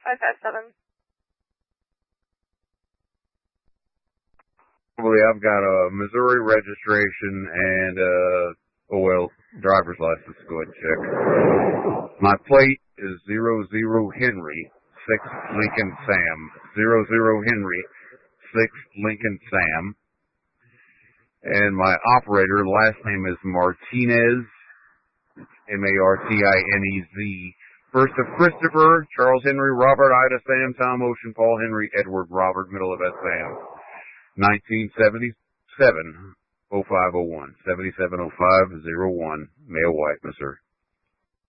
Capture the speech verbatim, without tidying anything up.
five five seven. Well, I've got a Missouri registration and uh oh well, driver's license. Go ahead and check. My plate is zero zero Henry six Lincoln Sam zero zero Henry six Lincoln Sam, and my operator last name is Martinez, M A R T I N E Z. First of Christopher, Charles Henry, Robert, Ida, Sam, Tom, Ocean, Paul, Henry, Edward, Robert, middle of S, Sam. nineteen seventy-seven oh five oh one, seventy-seven oh five oh one, male white, Missouri.